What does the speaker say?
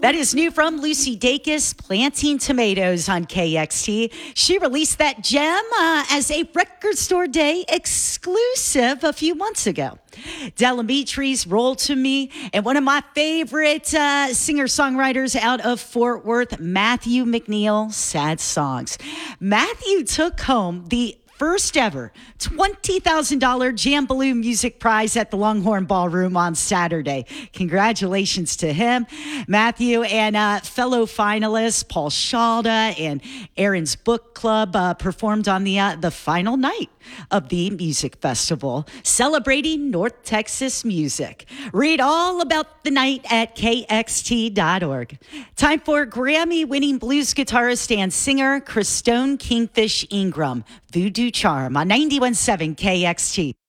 That is new from Lucy Dacus, Planting Tomatoes on KXT. She released that gem as a Record Store Day exclusive a few months ago. Delamitre's Roll to Me, and one of my favorite singer-songwriters out of Fort Worth, Matthew McNeil, Sad Songs. Matthew took home the first ever $20,000 Jambaloo Music Prize at the Longhorn Ballroom on Saturday. Congratulations to him. Matthew and fellow finalists Paul Shalda and Aaron's Book Club performed on the final night of the music festival, celebrating North Texas music. Read all about the night at kxt.org. Time for Grammy-winning blues guitarist and singer Christone Kingfish Ingram, Voodoo Charm on 91.7 KXT.